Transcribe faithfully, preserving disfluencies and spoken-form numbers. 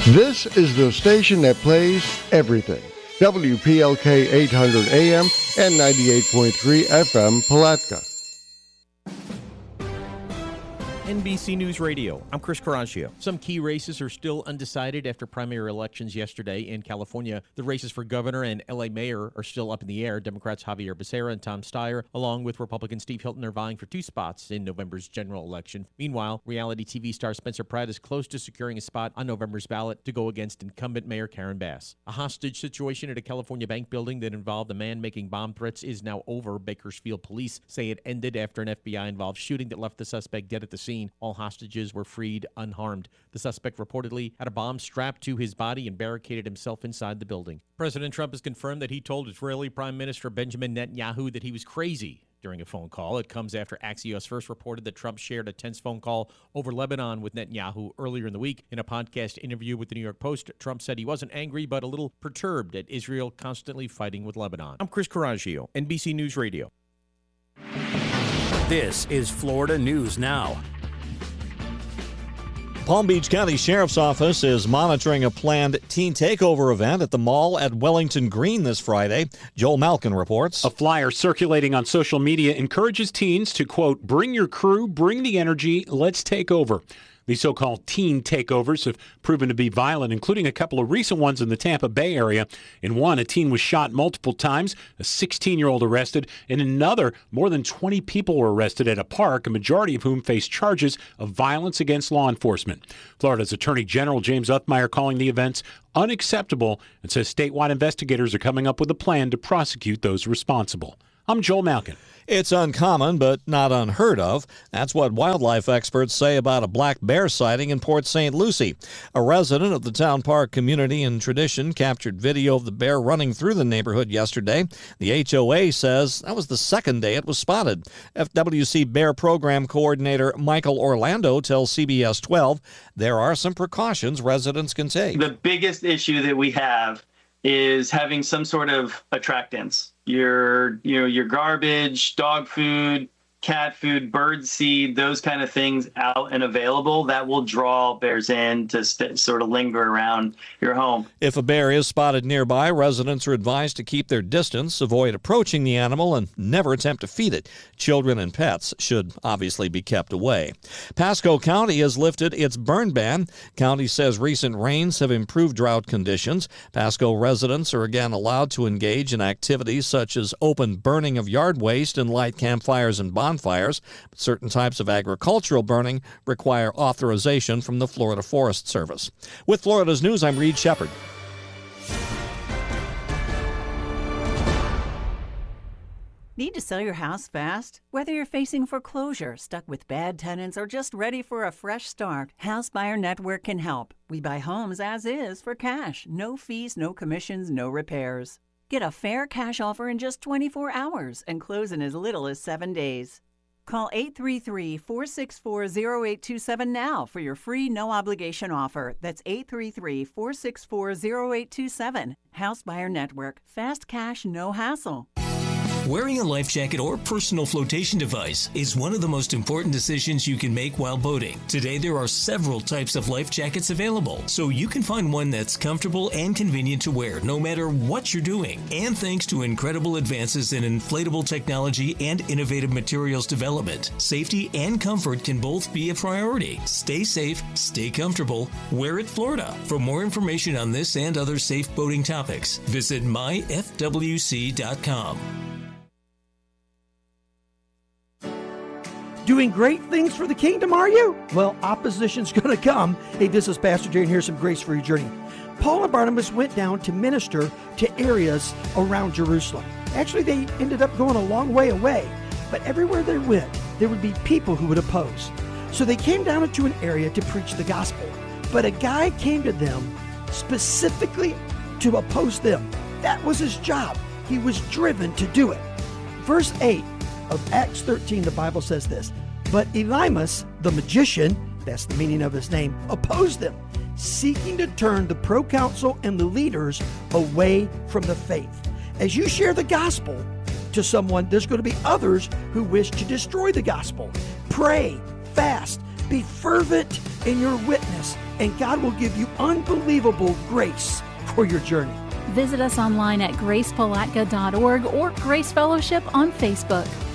This is the station that plays everything. W P L K eight hundred A M and ninety-eight point three F M Palatka. N B C News Radio, I'm Chris Coraggio. Some key races are still undecided after primary elections yesterday in California. The races for governor and L A mayor are still up in the air. Democrats Javier Becerra and Tom Steyer, along with Republican Steve Hilton, are vying for two spots in November's general election. Meanwhile, reality T V star Spencer Pratt is close to securing a spot on November's ballot to go against incumbent Mayor Karen Bass. A hostage situation at a California bank building that involved a man making bomb threats is now over. Bakersfield police say it ended after an F B I-involved shooting that left the suspect dead at the scene. All hostages were freed unharmed. The suspect reportedly had a bomb strapped to his body and barricaded himself inside the building. President Trump has confirmed that he told Israeli Prime Minister Benjamin Netanyahu that he was crazy during a phone call. It comes after Axios first reported that Trump shared a tense phone call over Lebanon with Netanyahu earlier in the week. In a podcast interview with the New York Post, Trump said he wasn't angry but a little perturbed at Israel constantly fighting with Lebanon. I'm Chris Coraggio, N B C News Radio. This is Florida News Now. Palm Beach County Sheriff's Office is monitoring a planned teen takeover event at the mall at Wellington Green this Friday. Joel Malkin reports. A flyer circulating on social media encourages teens to, quote, bring your crew, bring the energy, let's take over. These so-called teen takeovers have proven to be violent, including a couple of recent ones in the Tampa Bay area. In one, a teen was shot multiple times, a sixteen-year-old arrested. In another, more than twenty people were arrested at a park, a majority of whom faced charges of violence against law enforcement. Florida's Attorney General James Uthmeier calling the events unacceptable and says statewide investigators are coming up with a plan to prosecute those responsible. I'm Joel Malkin. It's uncommon, but not unheard of. That's what wildlife experts say about a black bear sighting in Port Saint Lucie. A resident of the town park community and tradition captured video of the bear running through the neighborhood yesterday. The H O A says that was the second day it was spotted. F W C Bear Program Coordinator Michael Orlando tells C B S twelve there are some precautions residents can take. The biggest issue that we have is having some sort of attractants. Your, you know, your garbage, dog food, cat food, bird seed, those kind of things out and available that will draw bears in to st- sort of linger around your home. If a bear is spotted nearby, residents are advised to keep their distance, avoid approaching the animal, and never attempt to feed it. Children and pets should obviously be kept away. Pasco County has lifted its burn ban. County says recent rains have improved drought conditions. Pasco residents are again allowed to engage in activities such as open burning of yard waste and light campfires and bonfires. Bonfires, but certain types of agricultural burning require authorization from the Florida Forest Service. With Florida's News, I'm Reed Shepard. Need to sell your house fast? Whether you're facing foreclosure, stuck with bad tenants, or just ready for a fresh start, House Buyer Network can help. We buy homes as is for cash. No fees, no commissions, no repairs. Get a fair cash offer in just twenty-four hours and close in as little as seven days. Call eight three three, four six four, zero eight two seven now for your free no-obligation offer. That's eight three three, four six four, zero eight two seven. House Buyer Network. Fast cash, no hassle. Wearing a life jacket or personal flotation device is one of the most important decisions you can make while boating. Today, there are several types of life jackets available, so you can find one that's comfortable and convenient to wear no matter what you're doing. And thanks to incredible advances in inflatable technology and innovative materials development, safety and comfort can both be a priority. Stay safe, stay comfortable, wear it Florida. For more information on this and other safe boating topics, visit my f w c dot com. Doing great things for the kingdom, are you? Well, opposition's going to come. Hey, this is Pastor Jay, and here's some grace for your journey. Paul and Barnabas went down to minister to areas around Jerusalem. Actually, they ended up going a long way away, but everywhere they went, there would be people who would oppose. So they came down into an area to preach the gospel, but a guy came to them specifically to oppose them. That was his job. He was driven to do it. Verse eight of Acts thirteen, the Bible says this, but Elymas, the magician, that's the meaning of his name, opposed them, seeking to turn the proconsul and the leaders away from the faith. As you share the gospel to someone, there's going to be others who wish to destroy the gospel. Pray, fast, Be fervent in your witness, and God will give you unbelievable grace for your journey. Visit us online at grace palatka dot org or Grace Fellowship on Facebook.